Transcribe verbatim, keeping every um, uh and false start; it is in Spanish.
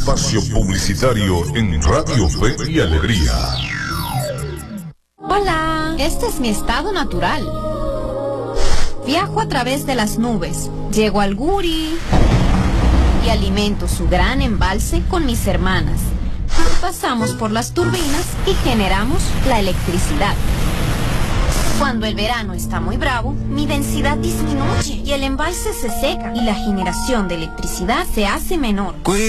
espacio publicitario en Radio Fe y Alegría. Hola, este es mi estado natural. Viajo a través de las nubes, llego al Guri y alimento su gran embalse con mis hermanas. Pasamos por las turbinas y generamos la electricidad. Cuando el verano está muy bravo, mi densidad disminuye y el embalse se seca y la generación de electricidad se hace menor.